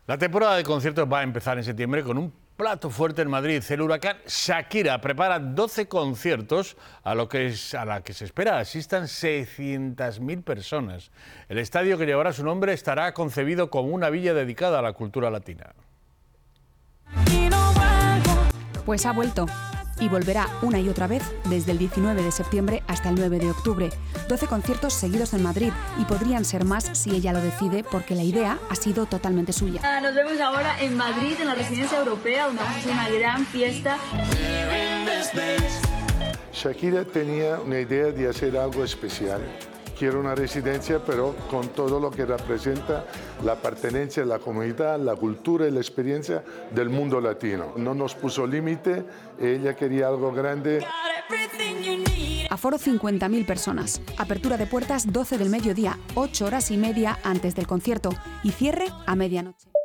La temporada de conciertos va a empezar en septiembre con un plato fuerte en Madrid. El huracán Shakira prepara 12 conciertos a la que se espera asistan 600.000 personas. El estadio que llevará su nombre estará concebido como una villa dedicada a la cultura latina. Pues ha vuelto. Y volverá una y otra vez desde el 19 de septiembre hasta el 9 de octubre. 12 conciertos seguidos en Madrid y podrían ser más si ella lo decide, porque la idea ha sido totalmente suya. Nos vemos ahora en Madrid, en la Residencia Europea, donde vamos a hacer una gran fiesta. Shakira tenía una idea de hacer algo especial. Quiero una residencia, pero con todo lo que representa la pertenencia a la comunidad, la cultura y la experiencia del mundo latino. No nos puso límite, ella quería algo grande. Aforo 50.000 personas. Apertura de puertas 12 del mediodía, 8 horas y media antes del concierto y cierre a medianoche.